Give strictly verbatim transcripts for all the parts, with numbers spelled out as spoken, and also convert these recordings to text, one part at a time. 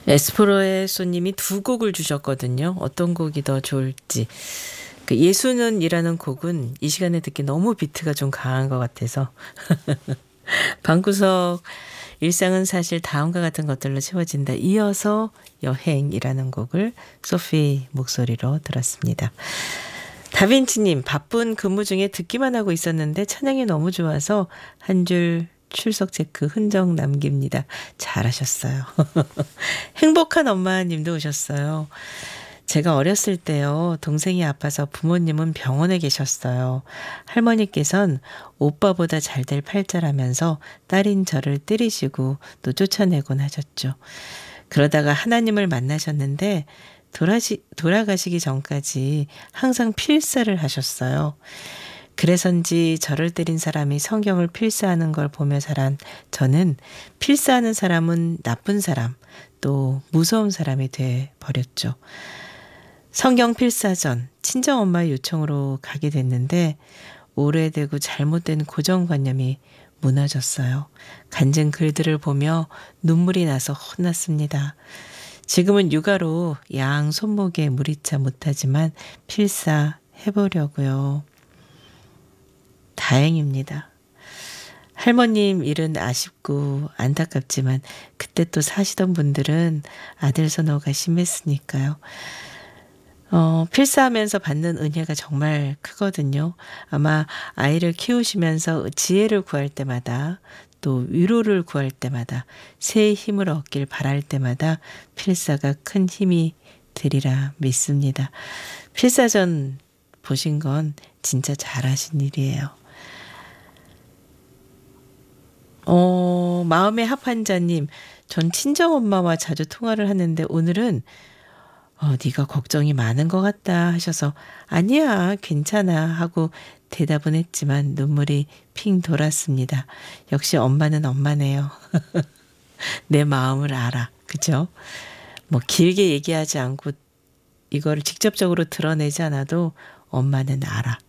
에스프로의 손님이 두 곡을 주셨거든요. 어떤 곡이 더 좋을지. 그 예수는이라는 곡은 이 시간에 듣기 너무 비트가 좀 강한 것 같아서 방구석 일상은 사실 다음과 같은 것들로 채워진다. 이어서 여행이라는 곡을 소피 목소리로 들었습니다. 다빈치님, 바쁜 근무 중에 듣기만 하고 있었는데 찬양이 너무 좋아서 한 줄 출석 체크 흔적 남깁니다. 잘하셨어요. 행복한 엄마님도 오셨어요. 제가 어렸을 때요, 동생이 아파서 부모님은 병원에 계셨어요. 할머니께선 오빠보다 잘 될 팔자라면서 딸인 저를 때리시고 또 쫓아내곤 하셨죠. 그러다가 하나님을 만나셨는데 돌아시, 돌아가시기 전까지 항상 필사를 하셨어요. 그래서인지 저를 때린 사람이 성경을 필사하는 걸 보며 자란 저는 필사하는 사람은 나쁜 사람, 또 무서운 사람이 돼 버렸죠. 성경 필사전 친정엄마의 요청으로 가게 됐는데 오래되고 잘못된 고정관념이 무너졌어요. 간증 글들을 보며 눈물이 나서 혼났습니다. 지금은 육아로 양 손목에 물이 차 못하지만 필사해보려고요. 다행입니다. 할머님 일은 아쉽고 안타깝지만 그때 또 사시던 분들은 아들 선호가 심했으니까요. 어, 필사하면서 받는 은혜가 정말 크거든요. 아마 아이를 키우시면서 지혜를 구할 때마다 또 위로를 구할 때마다 새 힘을 얻길 바랄 때마다 필사가 큰 힘이 되리라 믿습니다. 필사전 보신 건 진짜 잘하신 일이에요. 어, 마음의 합한자님, 전 친정엄마와 자주 통화를 하는데 오늘은 어, 네가 걱정이 많은 것 같다 하셔서 아니야 괜찮아 하고 대답은 했지만 눈물이 핑 돌았습니다. 역시 엄마는 엄마네요. 내 마음을 알아. 그죠? 뭐 길게 얘기하지 않고 이거를 직접적으로 드러내지 않아도 엄마는 알아.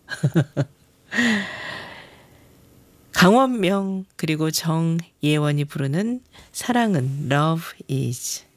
강원명 그리고 정예원이 부르는 사랑은 Love is